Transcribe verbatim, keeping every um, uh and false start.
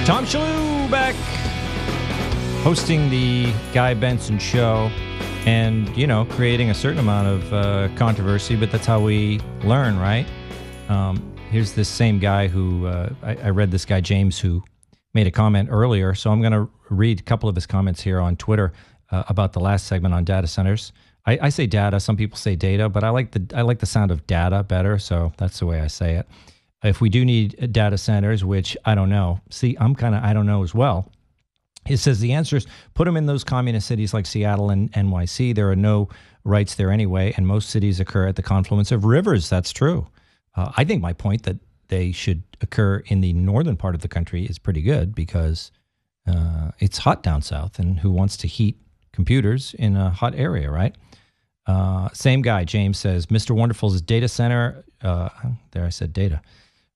Tom Shalhoub back hosting the Guy Benson Show and, you know, creating a certain amount of uh, controversy, but that's how we learn, right? Um, here's this same guy who, uh, I, I read this guy, James, who made a comment earlier, so I'm going to read a couple of his comments here on Twitter uh, about the last segment on data centers. I, I say data, some people say data, but I like the I like the sound of data better, so that's the way I say it. If we do need data centers, which I don't know. See, I'm kind of, I don't know as well. It says the answer is put them in those communist cities like Seattle and N Y C. There are no rights there anyway, and most cities occur at the confluence of rivers. That's true. Uh, I think my point that they should occur in the northern part of the country is pretty good because uh, it's hot down south, and who wants to heat computers in a hot area, right? Uh, same guy, James says, Mister Wonderful's data center, uh, there I said data,